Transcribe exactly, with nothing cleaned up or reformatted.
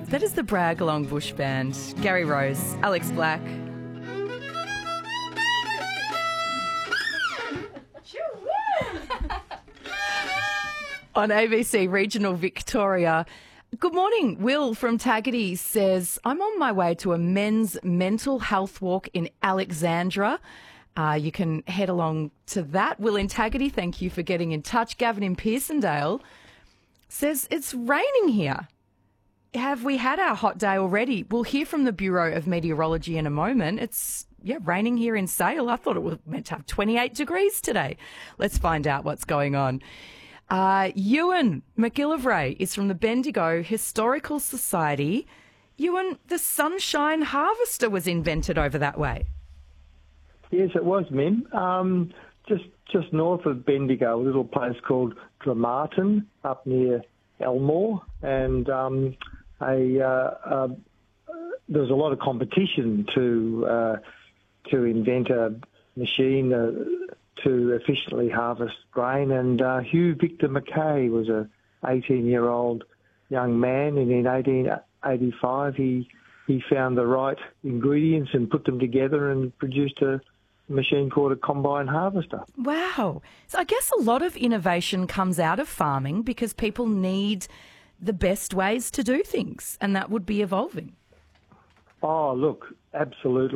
That is the Brag Along Bush Band. Gary Rose, Alex Black. On A B C Regional Victoria. Good morning. Will from Taggart says, I'm on my way to a men's mental health walk in Alexandra. Uh, you can head along to that. Will in Taggart, thank you for getting in touch. Gavin in Pearsondale says, it's raining here. Have we had our hot day already? We'll hear from the Bureau of Meteorology in a moment. It's yeah, raining here in Sale. I thought it was meant to have twenty-eight degrees today. Let's find out what's going on. Uh, Ewan McGillivray is from the Bendigo Historical Society. Ewan, the sunshine harvester was invented over that way. Yes, it was, Mim. Um, just just north of Bendigo, a little place called Dromartin, up near Elmore, and um, a, uh, uh, there was a lot of competition to uh, to invent a machine uh, to efficiently harvest grain, and uh, Hugh Victor Mackay was a eighteen-year-old young man, and in eighteen eighty-five he he found the right ingredients and put them together and produced a machine called a combine harvester. Wow. So I guess a lot of innovation comes out of farming because people need the best ways to do things, and that would be evolving. Oh, look, absolutely.